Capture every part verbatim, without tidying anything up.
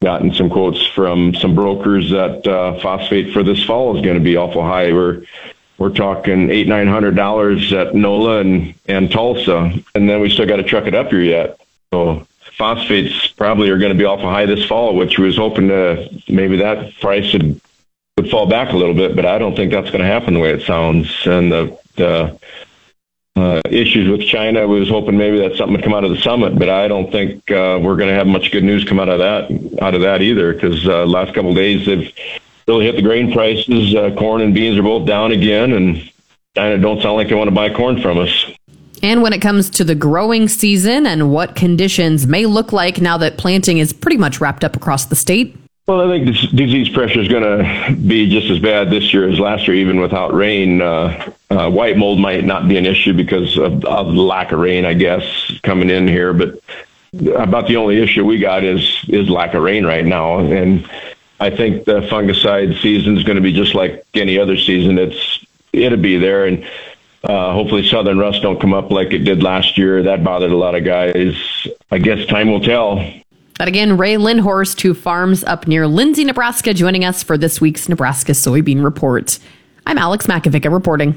gotten some quotes from some brokers that uh, phosphate for this fall is going to be awful high. We're we're talking eight nine hundred dollars at NOLA and and Tulsa, and then we still got to truck it up here yet. So phosphates probably are going to be awful high this fall, which we was hoping to maybe that price would would fall back a little bit, but I don't think that's going to happen the way it sounds. And the the Uh, issues with China, we was hoping maybe that something would come out of the summit, but I don't think uh, we're going to have much good news come out of that out of that either, because uh, last couple of days they've really hit the grain prices. Uh, corn and beans are both down again, and China don't sound like they want to buy corn from us. And when it comes to the growing season and what conditions may look like now that planting is pretty much wrapped up across the state? Well, I think this disease pressure is going to be just as bad this year as last year, even without rain. Uh, uh, white mold might not be an issue because of, of the lack of rain, I guess, coming in here. But about the only issue we got is is lack of rain right now. And I think the fungicide season is going to be just like any other season. It's it'll be there, and uh, hopefully southern rust don't come up like it did last year. That bothered a lot of guys. I guess time will tell. But again, Ray Lindhorst, who farms up near Lindsay, Nebraska, joining us for this week's Nebraska Soybean Report. I'm Alex Makovica reporting.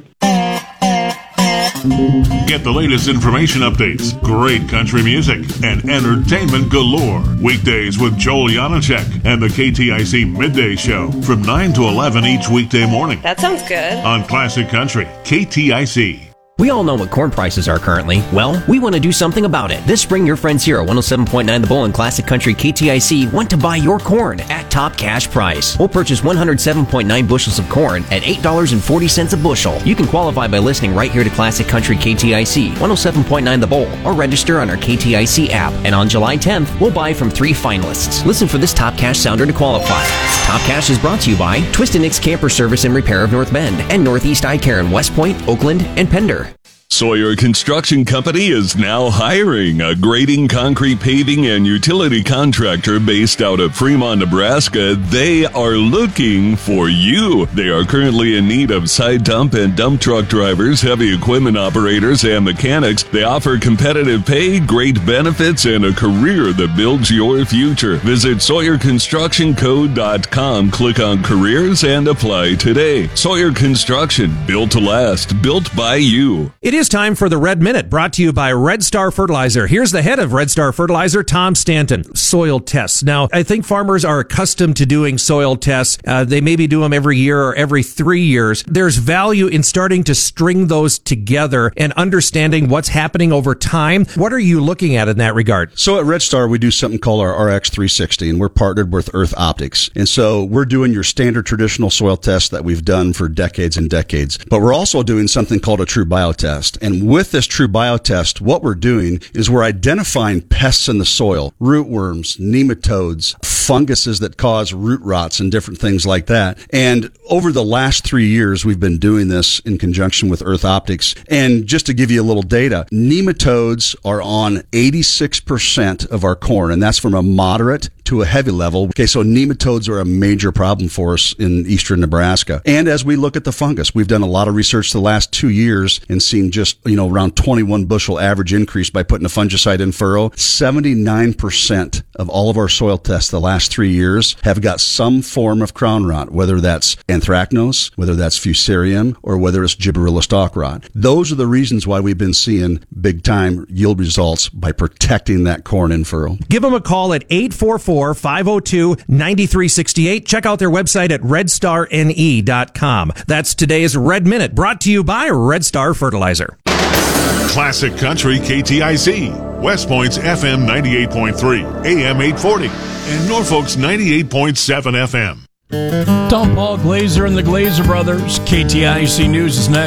Get the latest information updates, great country music, and entertainment galore. Weekdays with Joel Janacek and the K T I C Midday Show from nine to eleven each weekday morning. That sounds good. On Classic Country, K T I C. We all know what corn prices are currently. Well, we want to do something about it. This spring, your friends here at one oh seven point nine The Bull and Classic Country K T I C want to buy your corn at top cash price. We'll purchase one hundred seven point nine bushels of corn at eight dollars and forty cents a bushel. You can qualify by listening right here to Classic Country K T I C, one oh seven point nine The Bull, or register on our K T I C app. And on July tenth, we'll buy from three finalists. Listen for this top cash sounder to qualify. Top Cash is brought to you by Twist and Nick's Camper Service and Repair of North Bend and Northeast Eye Care in West Point, Oakland, and Pender. Sawyer Construction Company is now hiring a grading, concrete, paving, and utility contractor based out of Fremont, Nebraska. They are looking for you. They are currently in need of side dump and dump truck drivers, heavy equipment operators, and mechanics. They offer competitive pay, great benefits, and a career that builds your future. Visit Sawyer Construction Co dot com, click on careers, and apply today. Sawyer Construction, built to last, built by you. It is time for the Red Minute, brought to you by Red Star Fertilizer. Here's the head of Red Star Fertilizer, Tom Stanton. Soil tests. Now, I think farmers are accustomed to doing soil tests. Uh, they maybe do them every year or every three years. There's value in starting to string those together and understanding what's happening over time. What are you looking at in that regard? So at Red Star, we do something called our R X three sixty, and we're partnered with Earth Optics. And so we're doing your standard traditional soil tests that we've done for decades and decades. But we're also doing something called a true biotest. And with this true biotest, what we're doing is we're identifying pests in the soil, rootworms, nematodes, funguses that cause root rots and different things like that. And over the last three years, we've been doing this in conjunction with Earth Optics. And just to give you a little data, nematodes are on eighty-six percent of our corn, and that's from a moderate to a heavy level. Okay, so nematodes are a major problem for us in eastern Nebraska. And as we look at the fungus, we've done a lot of research the last two years and seen just, you know, around twenty-one bushel average increase by putting a fungicide in furrow. seventy-nine percent of all of our soil tests the last three years have got some form of crown rot, whether that's anthracnose, whether that's fusarium, or whether it's gibberella stalk rot. Those are the reasons why we've been seeing big time yield results by protecting that corn in furrow. Give them a call at eight four four, five oh two, nine three six eight. Check out their website at red star n e dot com. That's today's Red Minute, brought to you by Red Star Fertilizer. Classic Country K T I C, West Point's F M ninety-eight point three, A M eight forty, and Norfolk's ninety-eight point seven F M. Tom Paul Glazer and the Glazer Brothers. K T I C News is next.